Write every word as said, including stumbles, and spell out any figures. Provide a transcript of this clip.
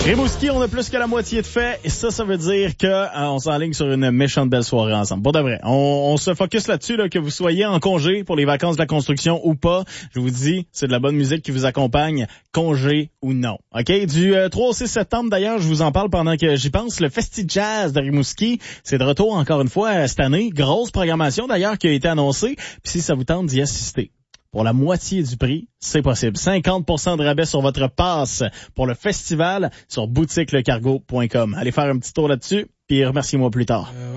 Rimouski, on a plus que la moitié de fait, et ça, ça veut dire que euh, on s'enligne sur une méchante belle soirée ensemble. Pour de vrai, on, on se focus là-dessus, là, que vous soyez en congé pour les vacances de la construction ou pas. Je vous dis, c'est de la bonne musique qui vous accompagne, congé ou non. Ok, du euh, trois au six septembre d'ailleurs, je vous en parle pendant que j'y pense. Le Festi Jazz de Rimouski, c'est de retour encore une fois euh, cette année. Grosse programmation d'ailleurs qui a été annoncée. Puis si ça vous tente d'y assister, pour la moitié du prix, c'est possible. cinquante pour cent de rabais sur votre passe pour le festival sur boutique le cargo point com. Allez faire un petit tour là-dessus, puis remerciez-moi plus tard.